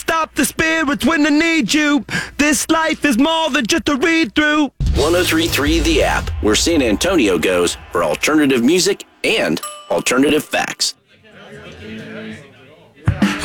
stop the spirits when they need you. This life is more than just a read-through. 103.3 The App, where San Antonio goes for alternative music and alternative facts.